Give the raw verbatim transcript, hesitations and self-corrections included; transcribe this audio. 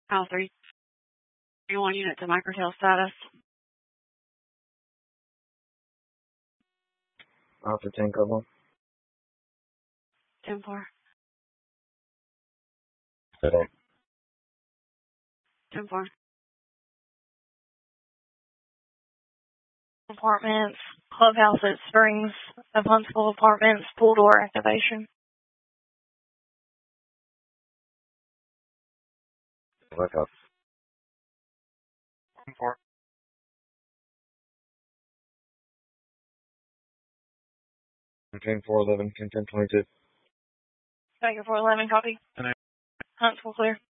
House three one unit to microtail status. Alpha ten cover. ten four. Set up. ten four. Apartments, clubhouse at Springs of Huntsville Apartments, pool door activation. Back up. ten four. ten four eleven, ten ten twenty-two. Baker four eleven, copy. ten eight. Huntsville clear.